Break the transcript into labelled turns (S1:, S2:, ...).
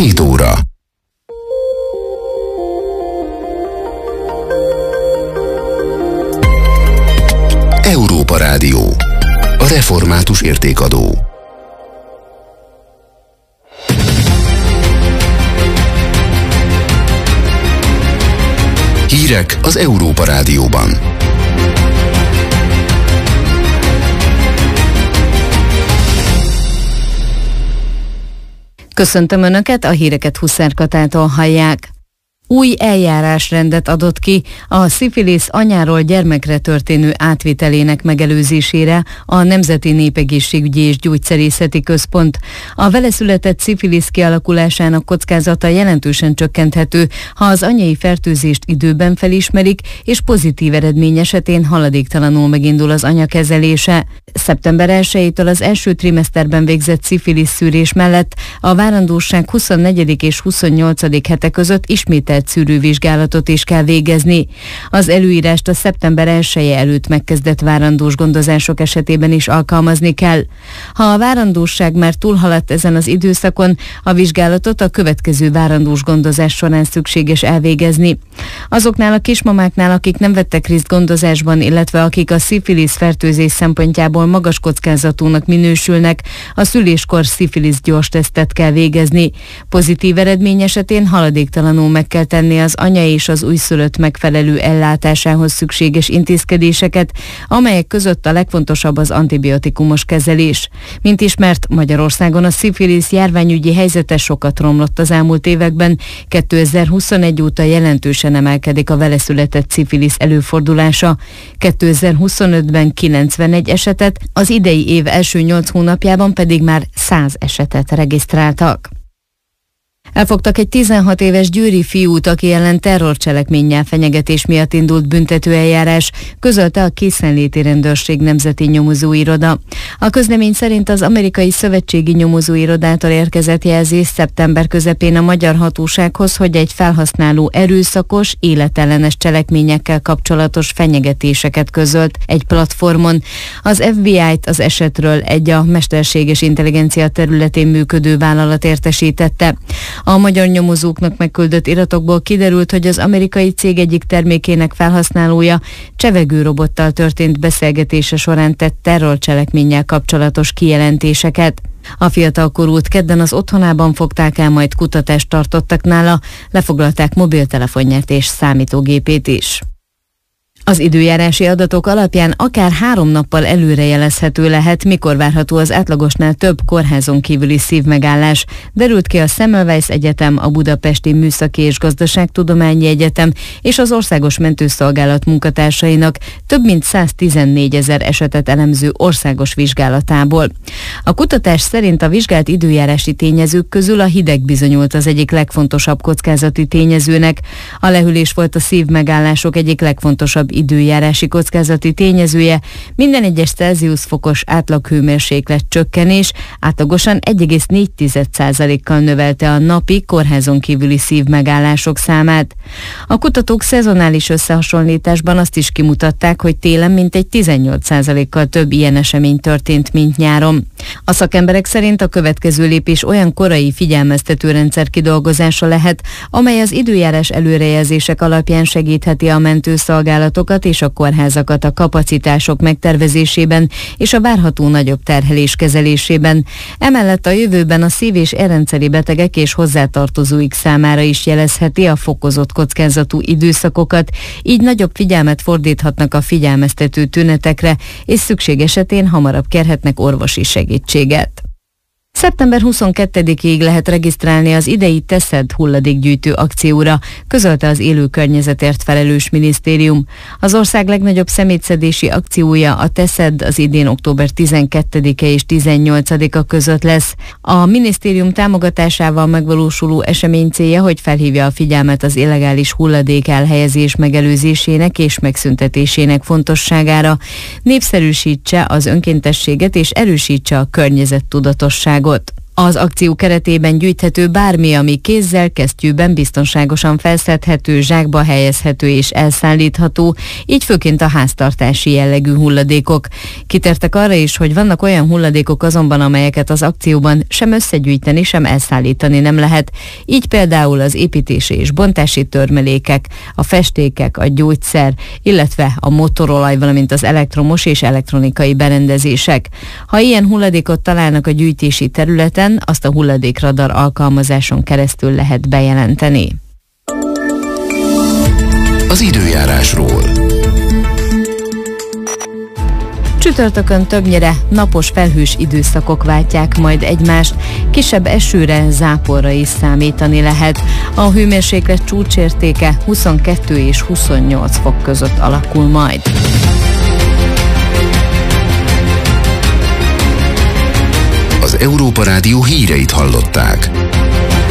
S1: 7 óra. Európa Rádió. A református értékadó. Hírek az Európa Rádióban.
S2: Köszöntöm Önöket, a híreket Huszár Katától hallják. Új eljárásrendet adott ki a szifilisz anyáról gyermekre történő átvitelének megelőzésére a Nemzeti Népegészségügyi és Gyógyszerészeti Központ. A vele született szifilisz kialakulásának kockázata jelentősen csökkenthető, ha az anyai fertőzést időben felismerik, és pozitív eredmény esetén haladéktalanul megindul az anya kezelése. Szeptember 1-től az első trimeszterben végzett szifilisz szűrés mellett a várandóság 24. és 28. hete között ismételt szűrővizsgálatot is kell végezni. Az előírást a szeptember 1-je előtt megkezdett várandós gondozások esetében is alkalmazni kell. Ha a várandóság már túlhaladt ezen az időszakon, a vizsgálatot a következő várandós gondozás során szükséges elvégezni. Azoknál a kismamáknál, akik nem vettek részt gondozásban, illetve akik a szifilisz fertőzés szempontjából magas kockázatúnak minősülnek, a szüléskor szifilisz gyors tesztet kell végezni. Pozitív eredmény esetén haladéktalanul meg kell tenni az anya és az újszülött megfelelő ellátásához szükséges intézkedéseket, amelyek között a legfontosabb az antibiotikumos kezelés. Mint ismert, Magyarországon a szifilisz járványügyi helyzete sokat romlott az elmúlt években. 2021 óta jelentősen emelkedik a vele született szifilisz előfordulása. 2025-ben 91 esetet, az idei év első 8 hónapjában pedig már 100 esetet regisztráltak. Elfogtak egy 16 éves győri fiút, aki ellen terrorcselekménnyel fenyegetés miatt indult büntetőeljárás, közölte a Készenléti Rendőrség Nemzeti Nyomozóiroda. A közlemény szerint az Amerikai Szövetségi Nyomozóirodától érkezett jelzés szeptember közepén a magyar hatósághoz, hogy egy felhasználó erőszakos, életellenes cselekményekkel kapcsolatos fenyegetéseket közölt egy platformon. Az FBI-t az esetről egy a mesterséges intelligencia területén működő vállalat értesítette. A magyar nyomozóknak megküldött iratokból kiderült, hogy az amerikai cég egyik termékének felhasználója csevegőrobottal történt beszélgetése során tett terrorcselekménnyel kapcsolatos kijelentéseket. A fiatalkorút kedden az otthonában fogták el, majd kutatást tartottak nála, lefoglalták mobiltelefonját és számítógépét is. Az időjárási adatok alapján akár 3 nappal előrejelezhető lehet, mikor várható az átlagosnál több kórházon kívüli szívmegállás. Derült ki a Semmelweis Egyetem, a Budapesti Műszaki és Gazdaságtudományi Egyetem és az Országos Mentőszolgálat munkatársainak több mint 114 000 esetet elemző országos vizsgálatából. A kutatás szerint a vizsgált időjárási tényezők közül a hideg bizonyult az egyik legfontosabb kockázati tényezőnek. A lehűlés volt a szívmegállások egyik legfontosabb időjárási kockázati tényezője. Minden egyes Celsius fokos átlaghőmérséklet csökkenés átlagosan 1,4%-kal növelte a napi kórházon kívüli szívmegállások számát. A kutatók szezonális összehasonlításban azt is kimutatták, hogy télen mintegy 18%-kal több ilyen esemény történt, mint nyáron. A szakemberek szerint a következő lépés olyan korai figyelmeztető rendszer kidolgozása lehet, amely az időjárás előrejelzések alapján segítheti a mentőszolgálatot és a kórházakat a kapacitások megtervezésében és a várható nagyobb terhelés kezelésében. Emellett a jövőben a szív- és érrendszeri betegek és hozzátartozóik számára is jelezheti a fokozott kockázatú időszakokat, így nagyobb figyelmet fordíthatnak a figyelmeztető tünetekre, és szükség esetén hamarabb kérhetnek orvosi segítséget. Szeptember 22-ig lehet regisztrálni az idei Teszed hulladékgyűjtő akcióra, közölte az élő környezetért felelős minisztérium. Az ország legnagyobb szemétszedési akciója, a Teszed, az idén október 12-e és 18-a között lesz. A minisztérium támogatásával megvalósuló esemény célja, hogy felhívja a figyelmet az illegális hulladék elhelyezés megelőzésének és megszüntetésének fontosságára, népszerűsítse az önkéntességet és erősítse a környezettudatosságot. Az akció keretében gyűjthető bármi, ami kézzel, kesztyűben biztonságosan felszedhető, zsákba helyezhető és elszállítható, így főként a háztartási jellegű hulladékok. Kitértek arra is, hogy vannak olyan hulladékok azonban, amelyeket az akcióban sem összegyűjteni, sem elszállítani nem lehet. Így például az építési és bontási törmelékek, a festékek, a gyógyszer, illetve a motorolaj, valamint az elektromos és elektronikai berendezések. Ha ilyen hulladékot találnak a gyűjtési területen, azt a hulladékradar alkalmazáson keresztül lehet bejelenteni.
S1: Az időjárásról.
S2: Csütörtökön többnyire napos felhős időszakok váltják majd egymást, kisebb esőre, záporra is számítani lehet. A hőmérséklet csúcsértéke 22 és 28 fok között alakul majd.
S1: Az Európa Rádió híreit hallották.